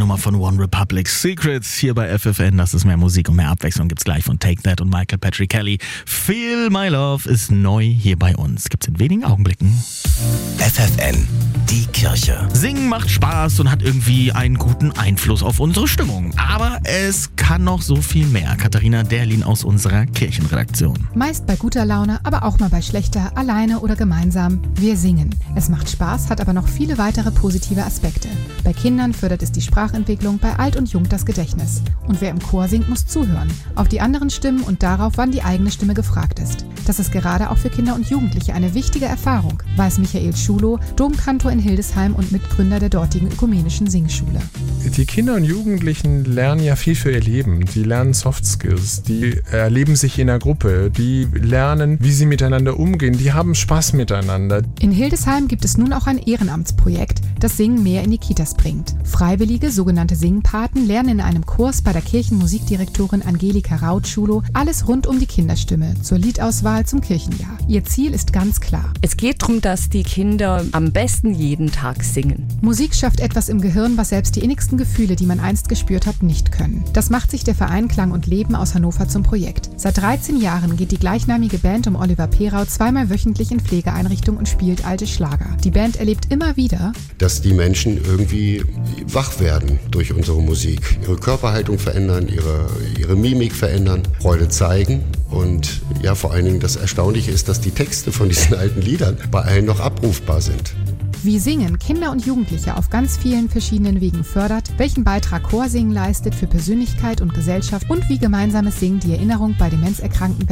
Nummer von One Republic, Secrets, hier bei FFN. Das ist mehr Musik und mehr Abwechslung gibt's gleich von Take That und Michael Patrick Kelly. Feel My Love ist neu hier bei uns. Gibt's in wenigen Augenblicken. FFN, die Kirche. Singen macht Spaß und hat irgendwie einen guten Einfluss auf unsere Stimmung. Aber es kann noch so viel mehr. Katharina Derlin aus unserer Kirchenredaktion. Meist bei guter Laune, aber auch mal bei schlechter, alleine oder gemeinsam. Wir singen. Es macht Spaß, hat aber noch viele weitere positive Aspekte. Bei Kindern fördert es die Sprachentwicklung, bei Alt und Jung das Gedächtnis. Und wer im Chor singt, muss zuhören. Auf die anderen Stimmen und darauf, wann die eigene Stimme gefragt ist. Das ist gerade auch für Kinder und Jugendliche eine wichtige Erfahrung, weiß Michael Schulow, Domkantor in Hildesheim und Mitgründer der dortigen ökumenischen Singschule. Die Kinder und Jugendlichen lernen ja viel für ihr Leben. Die lernen Soft Skills, die erleben sich in einer Gruppe, die lernen, wie sie miteinander umgehen, die haben Spaß miteinander. In Hildesheim gibt es nun auch ein Ehrenamtsprojekt, das Singen mehr in die Kitas bringt. Freiwillige, sogenannte Singpaten, lernen in einem Kurs bei der Kirchenmusikdirektorin Angelika Raut-Schulow alles rund um die Kinderstimme, zur Liedauswahl zum Kirchenjahr. Ihr Ziel ist ganz klar. Es geht darum, dass die Kinder am besten jeden Tag singen. Musik schafft etwas im Gehirn, was selbst die innigsten Gefühle, die man einst gespürt hat, nicht können. Das macht sich der Verein Klang und Leben aus Hannover zum Projekt. Seit 13 Jahren geht die gleichnamige Band um Oliver Perau zweimal wöchentlich in Pflegeeinrichtungen und spielt alte Schlager. Die Band erlebt immer wieder, dass die Menschen irgendwie wach werden durch unsere Musik, ihre Körperhaltung verändern, ihre Mimik verändern, Freude zeigen. Und ja, vor allen Dingen das Erstaunliche ist, dass die Texte von diesen alten Liedern bei allen noch abrufbar sind. Wie Singen Kinder und Jugendliche auf ganz vielen verschiedenen Wegen fördert, welchen Beitrag Chorsingen leistet für Persönlichkeit und Gesellschaft und wie gemeinsames Singen die Erinnerung bei demenzerkrankten